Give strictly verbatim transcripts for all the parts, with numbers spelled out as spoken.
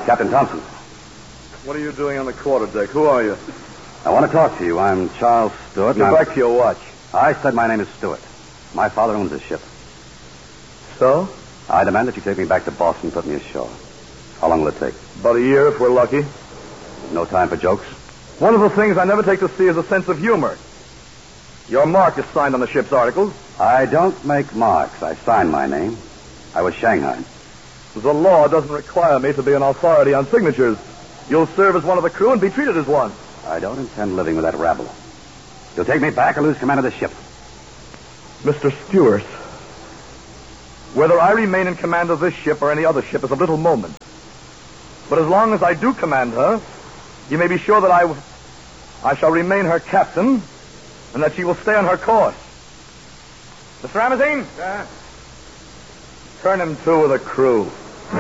Captain Thompson. What are you doing on the quarterdeck? Who are you? I want to talk to you. I'm Charles Stewart. Get back to your watch. I said my name is Stewart. My father owns this ship. So? I demand that you take me back to Boston and put me ashore. How long will it take? About a year, if we're lucky. No time for jokes? One of the things I never take to sea is a sense of humor. Your mark is signed on the ship's articles. I don't make marks. I sign my name. I was shanghaied. The law doesn't require me to be an authority on signatures. You'll serve as one of the crew and be treated as one. I don't intend living with that rabble. You'll take me back or lose command of the ship. Mister Stewart, whether I remain in command of this ship or any other ship is of little moment. But as long as I do command her, you may be sure that I, w- I shall remain her captain and that she will stay on her course. Mister Ramazine? Sir? Turn him to with a crew.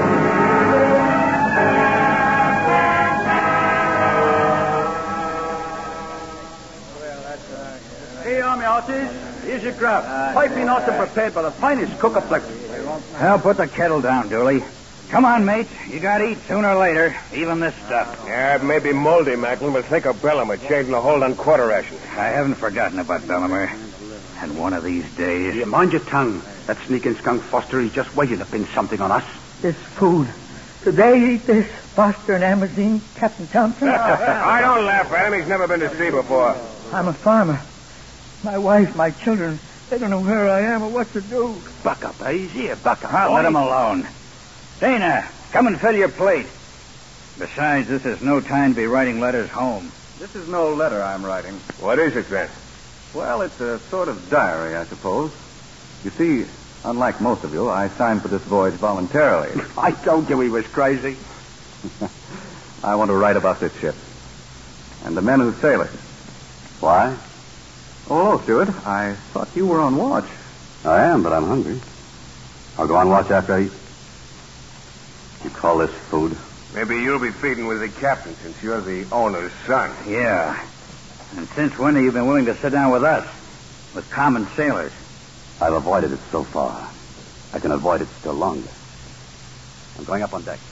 Hey, army horses, here's your grub. Piping hot and prepared by the finest cook afloat. Well, put the kettle down, Dooley. Come on, mate. You gotta eat sooner or later, even this stuff. Yeah, it may be moldy, Macklin, but think of Bellamar changing the hold on quarter rations. I haven't forgotten about Bellamar. And one of these days... You mind your tongue. That sneaking skunk Foster, he's just waiting to pin something on us. This food. Did they eat this, Foster and Amazine, Captain Thompson? I don't laugh at him. He's never been to sea before. I'm a farmer. My wife, my children, they don't know where I am or what to do. Buck up, eh? He's here. Buck up. I'll let him alone. Dana, come and fill your plate. Besides, this is no time to be writing letters home. This is no letter I'm writing. What is it, then? Well, it's a sort of diary, I suppose. You see, unlike most of you, I signed for this voyage voluntarily. I told you he was crazy. I want to write about this ship. And the men who sail it. Why? Oh, hello, Stewart. I thought you were on watch. I am, but I'm hungry. I'll go on watch after I eat. You call this food? Maybe you'll be feeding with the captain since you're the owner's son. Yeah. And since when have you been willing to sit down with us? With common sailors? I've avoided it so far. I can avoid it still longer. I'm going up on deck.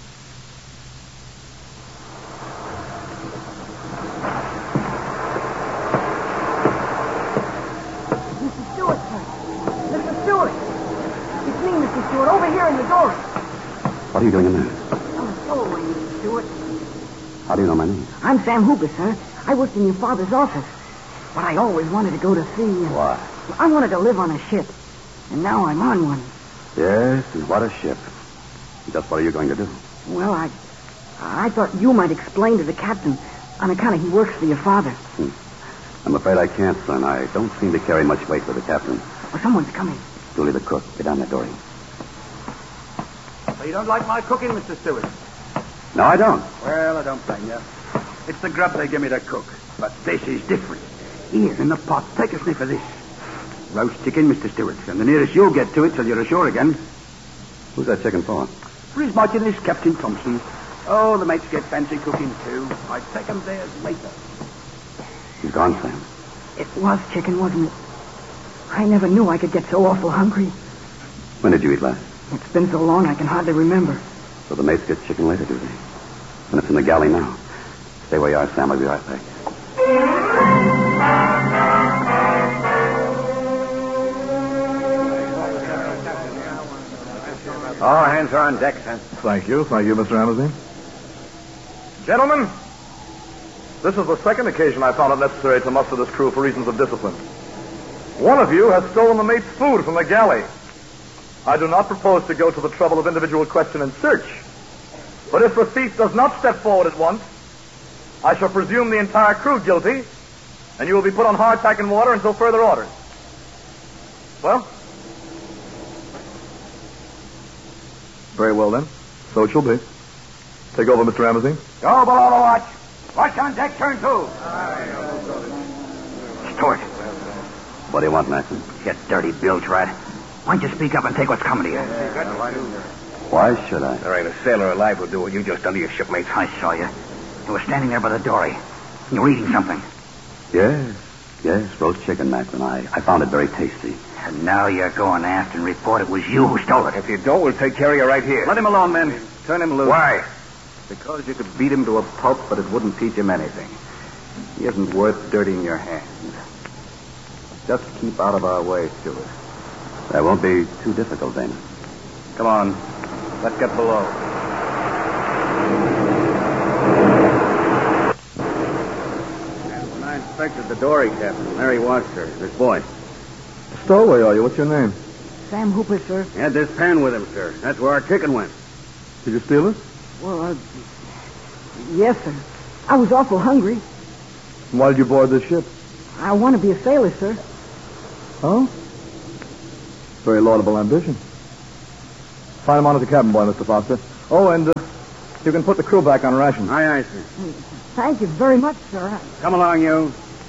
Mister Stewart, sir. Mister Stewart. It's me, Mister Stewart, over here in the door. What are you doing in there? I'm a stowaway, Mister Stewart. How do you know my name? I'm Sam Hooper, sir. I worked in your father's office. But I always wanted to go to sea. And Why? I wanted to live on a ship. And now I'm on one. Yes, and what a ship. Just what are you going to do? Well, I I thought you might explain to the captain on account of he works for your father. Hmm. I'm afraid I can't, son. I don't seem to carry much weight with the captain. Oh, someone's coming. Julie the cook. Get down that door. So you don't like my cooking, Mister Stewart? No, I don't. Well, I don't blame you. It's the grub they give me to cook. But this is different. Here in the pot. Take a sniff of this. Roast chicken, Mister Stewart. And the nearest you'll get to it till you're ashore again. Who's that chicken for? For his Martinez, Captain Thompson. Oh, the mates get fancy cooking, too. I take 'em theirs later. He's gone, Sam. It was chicken, wasn't it? I never knew I could get so awful hungry. When did you eat last? It's been so long I can hardly remember. So the mates get chicken later, do they? And it's in the galley now. Stay where you are, Sam. I'll be right back. All hands are on deck, sir. Thank you. Thank you, Mister Amazine. Gentlemen, this is the second occasion I found it necessary to muster this crew for reasons of discipline. One of you has stolen the mate's food from the galley. I do not propose to go to the trouble of individual question and search. But if the thief does not step forward at once, I shall presume the entire crew guilty, and you will be put on hardtack and water until further orders. Well? Very well, then. So it shall be. Take over, Mister Amazine. Go below the watch. Watch on deck, turn two. Stewart. What do you want, Maxon? You dirty bilge rat. Why don't you speak up and take what's coming to you? Why should I? There ain't a sailor alive who'll do what you just done to your shipmates. I saw you. You were standing there by the dory. You were eating something. Yes. Yes, roast chicken, Maxon. I, I found it very tasty. And now you're going aft and report it was you who stole it. If you don't, we'll take care of you right here. Let him alone, men. Turn him loose. Why? Because you could beat him to a pulp, but it wouldn't teach him anything. He isn't worth dirtying your hands. Just keep out of our way, Stewart. That won't be too difficult, Dana. Come on. Let's get below. And when I inspected the dory, Captain, there he was, sir. This boy. Stowaway, are you? What's your name? Sam Hooper, sir. He had this pan with him, sir. That's where our chicken went. Did you steal it? Well, uh, yes, sir. I was awful hungry. Why did you board this ship? I want to be a sailor, sir. Oh? Very laudable ambition. Find him on at the cabin, boy, Mister Foster. Oh, and uh, you can put the crew back on ration. Aye, aye, sir. Thank you very much, sir. Come along, you.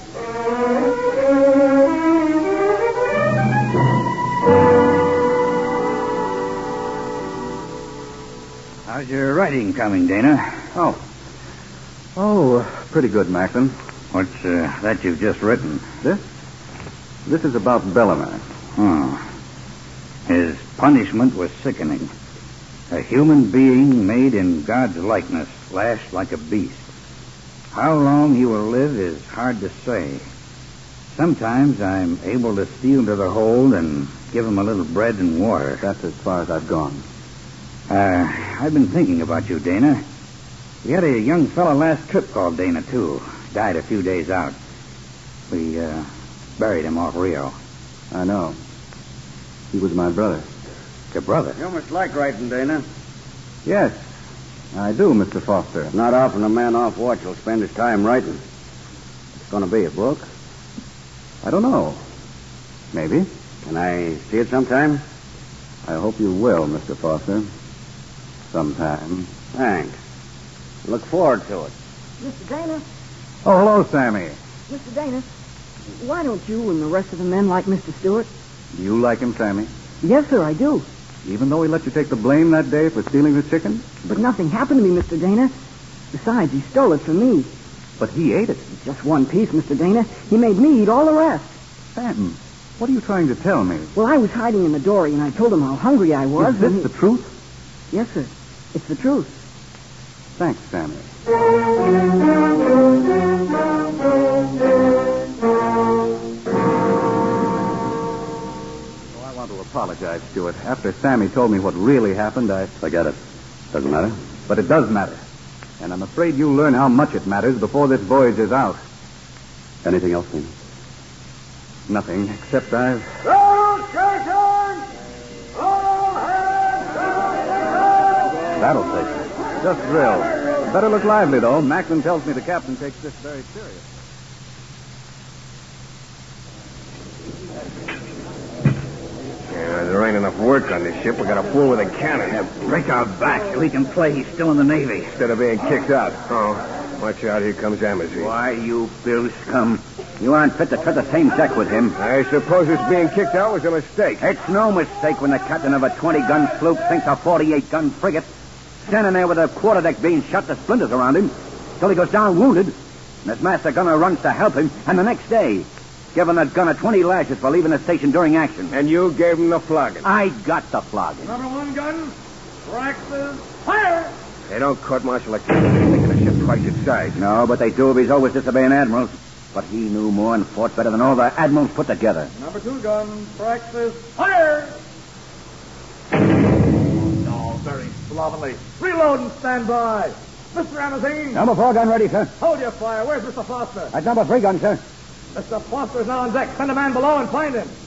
How's your writing coming, Dana? Oh. Oh, uh, pretty good, Macklin. What's uh, that you've just written? This? This is about Bellarmine. Oh. His punishment was sickening. A human being made in God's likeness, lashed like a beast. How long he will live is hard to say. Sometimes I'm able to steal to the hold and give him a little bread and water. That's as far as I've gone. Uh, I've been thinking about you, Dana. We had a young fellow last trip called Dana, too. Died a few days out. We, uh, buried him off Rio. I know. He was my brother. Your brother? You must like writing, Dana. Yes, I do, Mister Foster. Not often a man off watch will spend his time writing. It's going to be a book. I don't know. Maybe. Can I see it sometime? I hope you will, Mister Foster. Sometime. Thanks. Look forward to it. Mister Dana, Oh, hello, Sammy. Mister Dana, why don't you and the rest of the men like Mister Stewart? Do you like him, Sammy? Yes, sir, I do. Even though he let you take the blame that day for stealing the chicken? But nothing happened to me, Mister Dana. Besides, he stole it from me. But he ate it. Just one piece, Mister Dana. He made me eat all the rest. Sam, what are you trying to tell me? Well, I was hiding in the dory, and I told him how hungry I was. Is this and he- the truth? Yes, sir. It's the truth. Thanks, Sammy. Oh, I want to apologize, Stuart. After Sammy told me what really happened, I... Forget it. Doesn't matter. But it does matter. And I'm afraid you'll learn how much it matters before this voyage is out. Anything else, Dana? Nothing, except I've... That'll take it. Just drill. Better look lively, though. Macklin tells me the captain takes this very serious. Yeah, there ain't enough work on this ship. We got a fool with a cannon. Yeah, break our back so he can play he's still in the Navy. Instead of being kicked out. Oh, watch out. Here comes Amazon. Why, you Bill Scum. You aren't fit to tread the same deck with him. I suppose this being kicked out was a mistake. It's no mistake when the captain of a twenty-gun sloop sinks a forty-eight-gun frigate, standing there with a quarterdeck being shot to splinters around him, till he goes down wounded, and his master gunner runs to help him, and the next day, giving that gunner twenty lashes for leaving the station during action. And you gave him the flogging. I got the flogging. Number one gun, Praxis, fire! They don't court-martial a captain making a ship twice its size. No, but they do if he's always disobeying admirals. But he knew more and fought better than all the admirals put together. Number two gun, Praxis, fire! Oh, very slovenly. Reload and stand by. Mister Amazon, Number four gun ready, sir. hold your fire. Where's Mister Foster? At number three gun, sir. Mister Foster's now on deck. Send a man below and find him.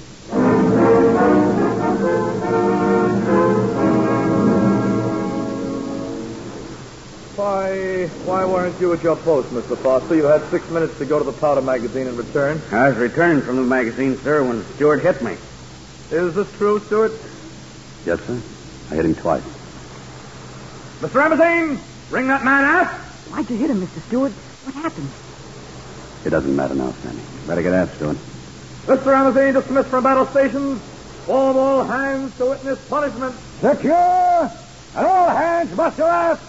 Why, why weren't you at your post, Mister Foster? You had six minutes to go to the powder magazine and return. I was returning from the magazine, sir, when Stewart hit me. Is this true, Stewart? Yes, sir. I hit him twice. Mister Amazon, bring that man out. Why'd you hit him, Mister Stewart? What happened? It doesn't matter now, Sammy. Better get out, Stewart. Mister Amazon, dismissed from battle stations. Form all hands to witness punishment. Secure! And all hands muster out!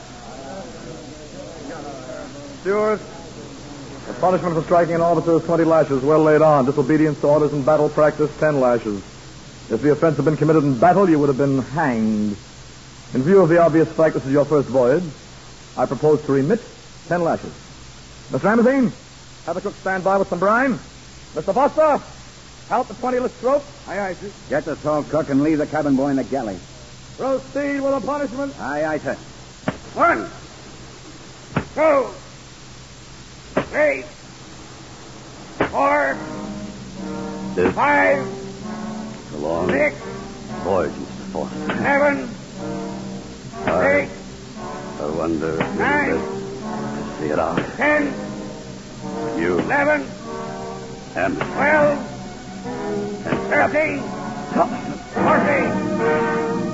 Stewart, the punishment for striking an officer is twenty lashes, well laid on. Disobedience to orders in battle practice, ten lashes. If the offense had been committed in battle, you would have been hanged. In view of the obvious fact this is your first voyage, I propose to remit ten lashes. Miss Ramazine, have the cook stand by with some brine. Mister Foster, count the twenty list rope. Aye, aye, sir. Get the salt cook and leave the cabin boy in the galley. Proceed with the punishment. Aye, aye, sir. One, two, three, four, This five, is a long six, voyage, Mister Foster. seven, I, eight, I wonder if Nine. you'll live to see it out. ten, You eleven, and twelve, and thirteen, fourteen,